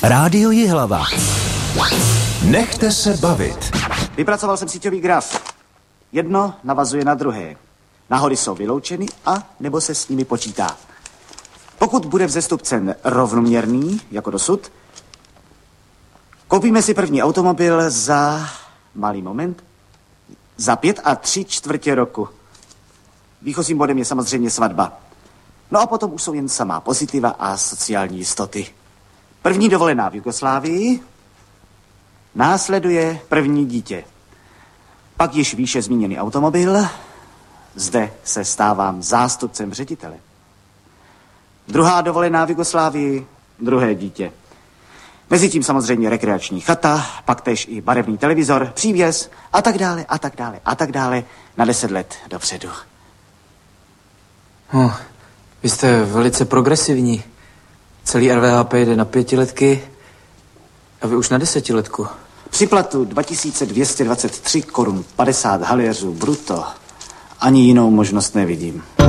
Rádio Jihlava. Nechte se bavit. Vypracoval jsem síťový graf. Jedno navazuje na druhé. Náhody jsou vyloučeny a nebo se s nimi počítá. Pokud bude vzestup cen rovnoměrný, jako dosud, koupíme si první automobil za... malý moment... za 5 3/4 roku. Výchozím bodem je samozřejmě svatba. No a potom už jsou jen samá pozitiva a sociální jistoty. První dovolená v Jugoslávii, následuje první dítě. Pak již výše zmíněný automobil, zde se stávám zástupcem ředitele. Druhá dovolená v Jugoslávii, druhé dítě. Mezitím samozřejmě rekreační chata, pak též i barevný televizor, přívěs a tak dále, a tak dále, a tak dále na 10 let dopředu. Vy jste velice progresivní. Celý RVHP jde na 5letky a vy už na 10letku. Při platu 2223 korun 50 haléřů bruto ani jinou možnost nevidím.